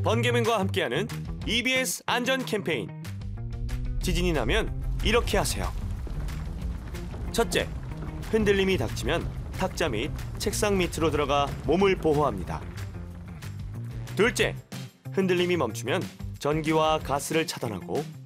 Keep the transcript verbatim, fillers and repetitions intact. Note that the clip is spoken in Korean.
번개맨과 함께하는 이비에스 안전 캠페인. 지진이 나면 이렇게 하세요. 첫째, 흔들림이 닥치면 탁자 및 책상 밑으로 들어가 몸을 보호합니다. 둘째, 흔들림이 멈추면 전기와 가스를 차단하고